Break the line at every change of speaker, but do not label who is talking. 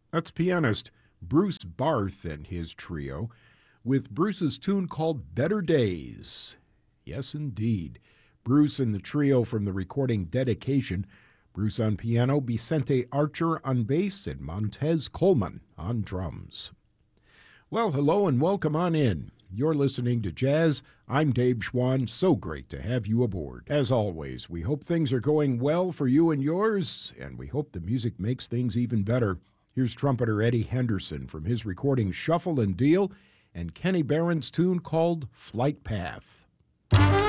That's pianist Bruce Barth and his trio with Bruce's tune called Better Days. Yes, indeed. Bruce and the trio from the recording Dedication. Bruce on piano, Vicente Archer on bass, and Montez Coleman on drums. Well, hello and welcome on in. You're listening to Jazz. I'm Dave Schwann. So great to have you aboard. As always, we hope things are going well for you and yours, and we hope the music makes things even better. Here's trumpeter Eddie Henderson from his recording Shuffle and Deal, and Kenny Barron's tune called Flight Path.